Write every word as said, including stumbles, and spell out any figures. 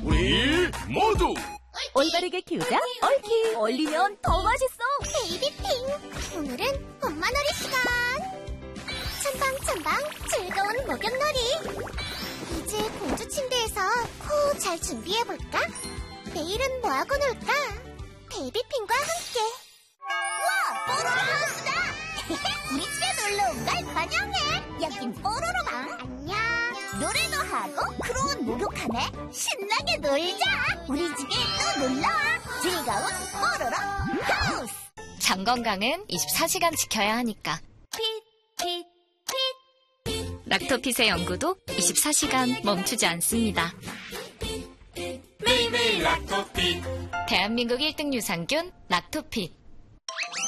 우리 모두 올바르게 키우자 얽히. 얼리면 더 맛있어. 베이비핑. 오늘은 엄마놀이 시간. 첨방첨방 즐거운 목욕놀이. 이제 공주 침대에서 코 잘 준비해볼까? 내일은 뭐하고 놀까? 베이비핑과 함께. 우와, 뽀로로하우스다. 우리 집에 놀러온 걸 환영해. 여긴 뽀로로방. 안녕. 노래도 하고 크로운 목욕하네. 신나게 놀자. 우리 집에 또 놀러와. 즐거운 뽀로로 하우스. 장 건강은 이십사 시간 지켜야 하니까. 핏, 핏, 핏. 락토핏의 연구도 이십사 시간 멈추지 않습니다. 매일매일 락토핏. 대한민국 일 등 유산균 락토핏.